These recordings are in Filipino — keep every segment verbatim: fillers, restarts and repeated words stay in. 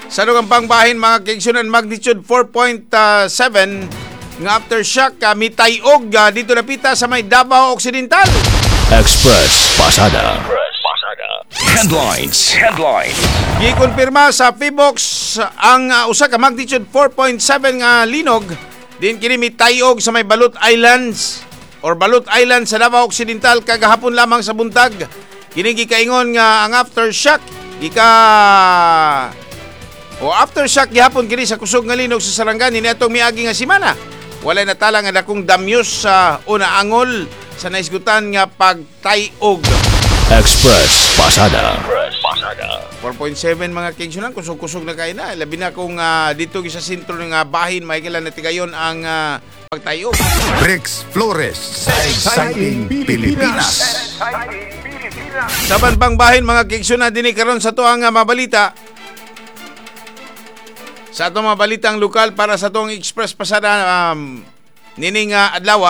Sa lugang pangbahin mga kaigsunan, magnitude four point seven nga aftershock uh, mitayog uh, dito napita sa may Davao Occidental. Express Pasada. Headlines. Headlines. Gikonfirma sa Phibox ang uh, usa ka magnitude four point seven nga linog din kini mitayog sa may Balut Islands or Balut Island sa Davao Occidental kagahapon lamang sa buntag. Kini gikaingon nga ang aftershock gika o aftershock gihapon kini sa kusog nga linog sa Sarangani niadtong miagi nga semana. Walay natala nga dakong damyos sa una angol sa naisgutan nga pagtayog. Express Pasada. four point seven mga kaigsunan, kusog-kusog na kayo na. Labi na kung uh, dito sa sentro ng uh, bahin, may kailan na tigayon ang uh, pagtayog. Rex Flores sa Exciting Pilipinas. Sa banbang bahin mga kaigsunan, din karon sa tuang uh, mabalita. Sa itong mga balitang lokal para sa itong Express Pasada um, nining uh, adlaw.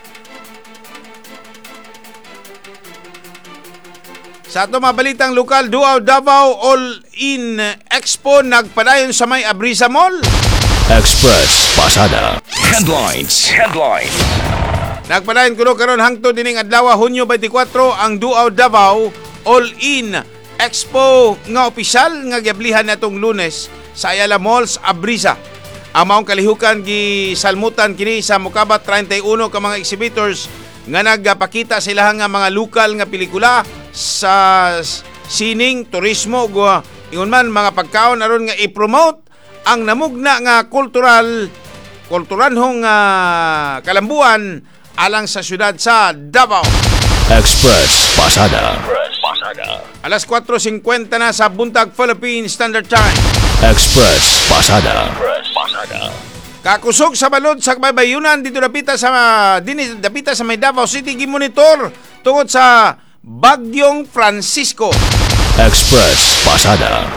Sa itong mga balitang lokal, Duaw Davao All-In Expo nagpadayon sa may Abrisa Mall. Express Pasada. Headlines. Headlines. Nagpadayon kuno karon hangtod dining adlaw Hunyo twenty-four ang Duaw Davao All-In Expo nga opisyal nga giablihan natong Lunes sa Ayala Malls, Abrisa. Ang maong kalihukan gisalmutan kini sa mokabat thirty-one ka mga exhibitors nga nagpakita sa ilahang nga mga lokal nga pelikula sa sining, turismo, ingon man mga pagkaon aron nga i-promote ang namugna nga kultural kulturanhong uh, kalambuan alang sa syudad sa Davao. Express Pasada. Alas four fifty na sa buntag Philippine Standard Time. Express Pasada. Kakusog sa balod sa baybayunan dito dapita sa dinhi dapita sa may Davao City gimonitor tungod sa Bagyong Francisco. Express Pasada.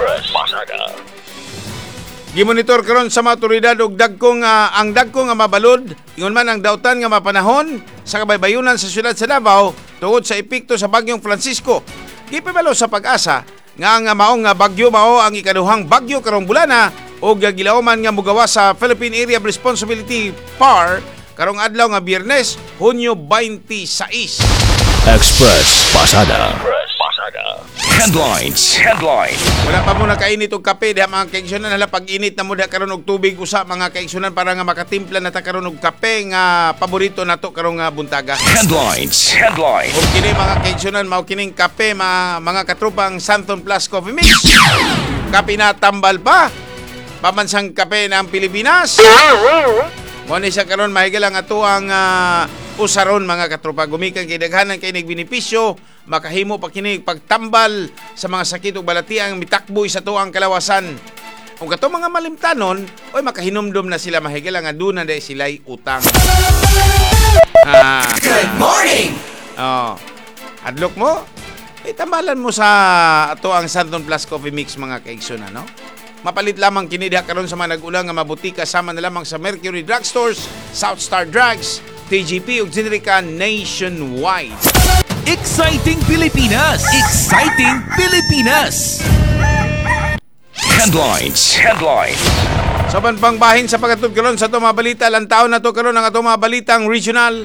Gimonitor karon sa mga otoridad og dagkong uh, ang dagkong nga mabalod ingon man ang dautan nga mapanahon sa kabaybayunan sa siyudad sa Davao tungod sa epekto sa Bagyong Francisco. Gipabalo sa Pag-asa nga nga maong nga bagyo mao ang ikaduhang bagyo karong bulana o gilauman nga mugawa sa Philippine Area of Responsibility P A R karong adlaw nga Biyernes, Hunyo twenty-six. Express Pasada. Headlines. Headlines. Wala pa muna kainit og kape diha mga kaigsunan, hala pag-init na mo diha karon og tubig usa mga kaigsunan para nga makatimpla na ta karon og kape nga paborito nato karong nga buntaga. Headlines. Headlines. Og kini mga kaigsunan mao kining kape mga, mga katropang Santon Plus Coffee Mix. Kape na tambal pa. Pamansang kape ng Pilipinas. Mo ni sa karon mahigala nga tuang uh, usaron mga katropa gumikan kay daghanan kay nagbenepisyo makahimo pa kini pagtambal sa mga sakit ug balatiang mitakboy sa tuang kalawasan. Ug kato mga malimtanon, oy makahinumdum na sila mahigala nga duna day sila'y utang. Ah, Good morning. Oh. Adlok mo? Eh tambalan mo sa ato ang Santon Plus Coffee Mix mga kaigsunan, no? Mapalit lamang kini diha karon sa mga nag-ulang nga mabuti kasama na lamang sa Mercury Drugstores, South Star Drugs, T G P ug Generica nationwide. Exciting Pilipinas! Exciting Pilipinas! Headlines. Headlines. Sa banbang bahin sa pagkatod karon sa ato mga balita, lantaon na to karon ang ato mga balitang regional.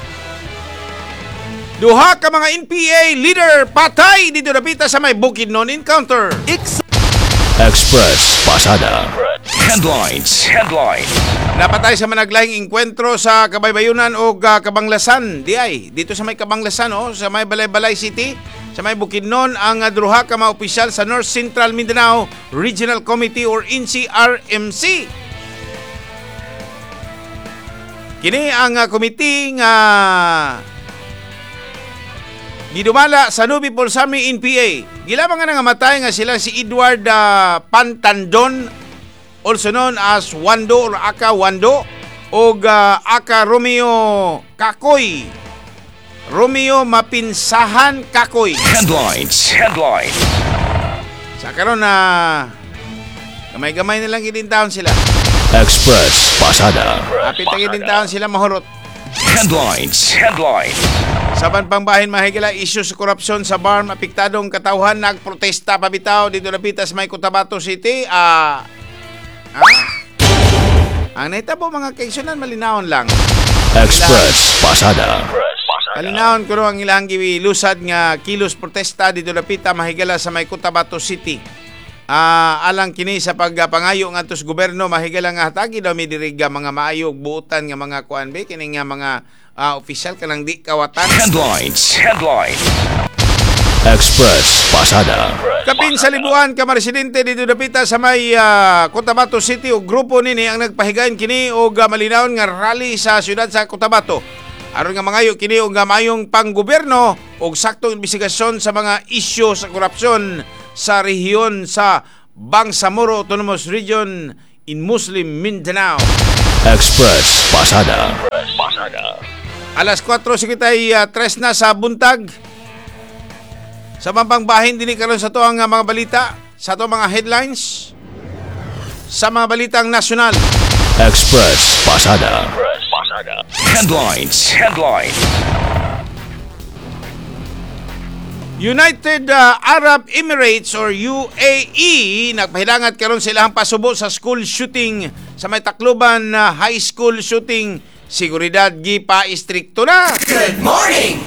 Duha ka mga N P A leader patay dito napita sa may Bukidnon encounter. Ex- Express Pasada. Headlines. Headlines. Napatay sa managlayang engkwentro sa Kabaybayunan o uh, Kabanglasan. Di ay, dito sa may Kabanglasan, oh, sa may Balay-Balay City, sa may Bukidnon, ang uh, duha ka mga opisyal sa North Central Mindanao Regional Committee or N C R M C. Kini ang uh, committee nga gidumala sa Nubi Polsami N P A. Gilabang nga nangamatay nga sila si Edward uh, Pantandon, also known as Wando or Aka Wando, o uh, Aka Romeo Kakoy. Romeo Mapinsahan Kakoy. Headlines. Headlines. Sa karon na gamay-gamay na lang gidintaon sila. Express Pasada. Apit ang gidintaon sila mahurot. Headlines. Headlines. Saban pang bahin mahigala isyu sa korupsyon sa barm apektadong katawhan nagprotesta pabitaw dito lapita sa may Cotabato City. Ah, ah? Ang naitabo mga kaigsunan malinawon lang. Express Pasada. Malinawon ko ang ilang gilusad nga kilos protesta dito lapita mahigala sa may Cotabato City. Ah, alang kini sa pagpangayo nga tos gobyerno mahigala nga hatagi daw mi diri nga mga maayo ug buutan nga mga kuan be kini nga mga uh, opisyal kanang di kawatan. Headlines. Headlines. Express Pasada. Kapin sa libuan ka mga residente dito dapita sa may uh, Cotabato City o grupo nini ang nagpahigayon kini og uh, malinawon nga rally sa siyudad sa Cotabato. Aron nga mangayo kini og mayong panggobyerno og saktong imbestigasyon sa mga isyu sa korupsyon sa rehiyon sa Bangsamoro Autonomous Region in Muslim Mindanao. Express Pasada. Alas kwatro tres na sa buntag. Sa pampangbahin din karon sa to ang mga balita, sa to mga headlines, sa mga balitang nasyonal. Express Pasada. Headlines. Headlines. United uh, Arab Emirates or U A E nagpahilangat karon sa ilang pasubo sa school shooting sa may Tacloban uh, high school shooting. Seguridad gi pa istrikto na. Good morning!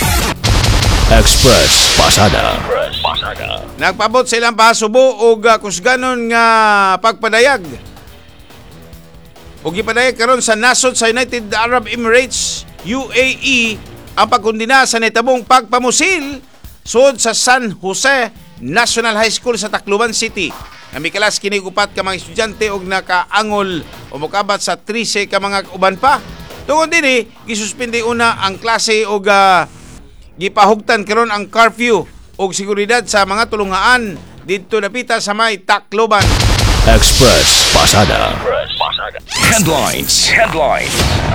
Express Pasada. Nagpabot sa ilang pasubo og uh, kusganon nga pagpadayag. Og gipadayag karon sa nasod sa United Arab Emirates U A E ang pagkundina sa nitabong pagpamusil sud sa San Jose National High School sa Tacloban City. Nga mikalas kini upat ka mga estudyante og nakaangol o mokabat sa trese ka mga uban pa. Tungod dinhi gisuspende una ang klase og uh, gipahugtan karon ang curfew og seguridad sa mga tulungaan didto napita sa may Tacloban. Express Pasada. Headlines. Headlines.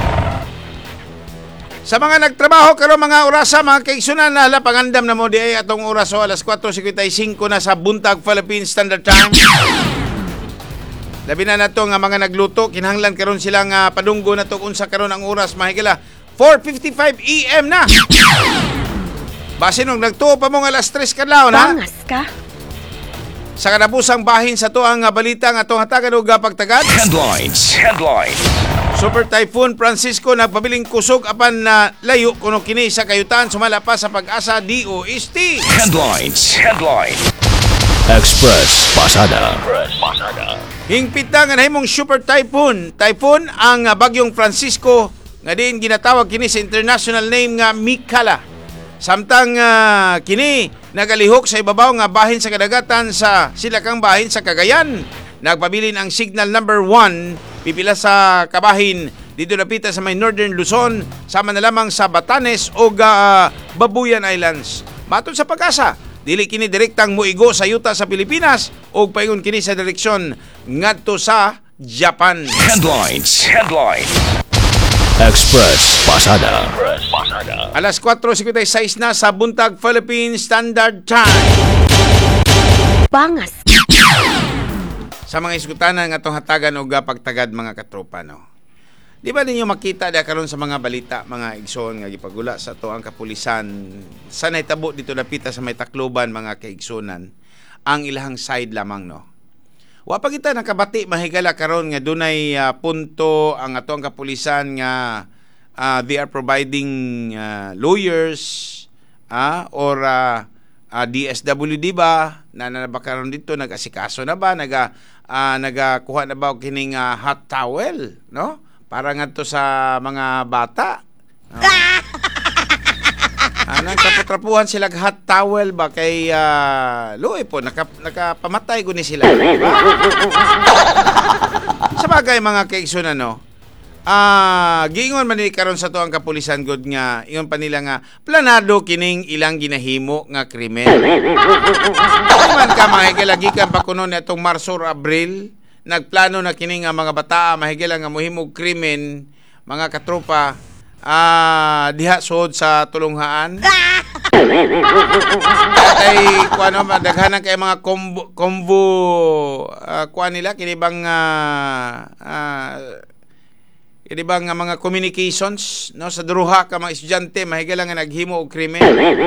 Sa mga nagtrabaho karon mga orasa mga kaigsunan na hala pangandam na mo di ay atong oras o alas kwatro singkwenta y singko na sa buntag Philippine Standard Time. Labi na nato nga mga nagluto kinahanglan karon sila nga padunggo na to unsa karon ang oras mahigala four fifty-five A M na. Base nung nagtuo pa mo nga alas tres kadlaw na. Bangas ka? Sa kanabusang bahin sa to ang balita nga atong hatagan og pagtagad. Headlines. Headlines. Super Typhoon Francisco nagpabiling kusog apan na layo kuno kini sa kayutan sumala pa sa Pag-asa D O S T. Headlines. Headlines. Express Pasada. Hingpit na nga nahimong Super Typhoon. Typhoon ang uh, bagyong Francisco nga din ginatawag kini sa international name nga Mikala. Samtang uh, kini nagalihok sa ibabaw nga bahin sa kadagatan sa silakang bahin sa Cagayan. Nagpabilin ang signal number one pipila sa kabahin dito napita sa may Northern Luzon sama na lamang sa Batanes o uh, Babuyan Islands. Matod sa Pag-asa, dili kini direktang muigo sa yuta sa Pilipinas o paingon kini sa direksyon ngadto sa Japan. Headlines. Headlines. Express Pasada. Alas kwatro singkwenta y sais na sa buntag Philippine Standard Time. Bangas. Sa mga iskutanan nga itong hatagan o pagtagad mga katropa, no? Di ba ninyo makita da karon sa mga balita, mga igsoon nga gipagula sa to ang kapulisan sa nahitabo dito napita sa may Tacloban mga kaigsonan ang ilahang side lamang, no? Wa pa kita nakabati mahigala karon nga dunay uh, punto ang ato ang kapulisan nga uh, they are providing uh, lawyers uh, or uh, uh, D S W D ba na nabakaron dito nag-asikaso na ba naga uh, nagakuha na ba og kining uh, hot towel, no? Para ngadto sa mga bata. No? Anang kapotrapuhan sila hot towel ba kay uh, luoy po naka, nakapamatay guni sila. Diba? Sa bagay mga kaigsunan, no. Ah, uh, giingon man ni karon sa to ang kapulisan god nga ingon pa nila nga planado kining ilang ginahimo nga krimen. Ay man ka mahigilagikan pa kuno ni atong Marso or Abril, nagplano na kining nga mga bata mahigila nga mohimog krimen mga katropa ah diha sud sa tulunghaan. Kay kuano madaghanan kay mga combo combo, uh, kuan nila kini bang uh, uh, Kaya di ba nga mga communications, no, sa duruha ka mga estudyante, mahiga lang nga naghimo og krimen.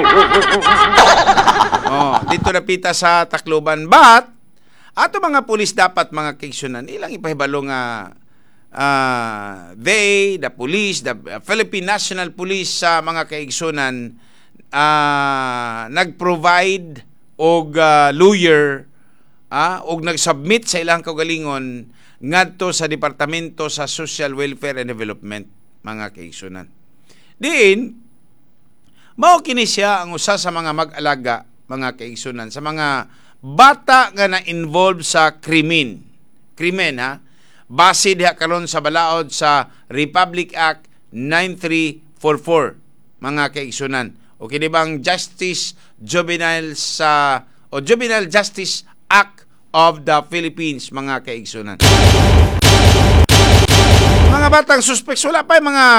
Oh, dito napita sa Tacloban. But, ato mga pulis dapat mga kaigsunan, ilang ipahibalo nga uh, they, the police, the Philippine National Police sa mga kaigsunan, uh, nag-provide og uh, lawyer, ah, og nag-submit sa ilang kaugalingon ngadto sa Departamento sa Social Welfare and Development, mga kaigsunan. Diin, mao kini siya ang usa sa mga mag-alaga, mga kaigsunan, sa mga bata nga na-involved sa krimen. Krimen, ha? Base diha karon sa balaod sa Republic Act nine three four four, mga kaigsunan. O kini bang Justice Juvenile sa o Juvenile Justice Act of the Philippines, mga kaigsunan. Mga batang suspects, wala pa yung mga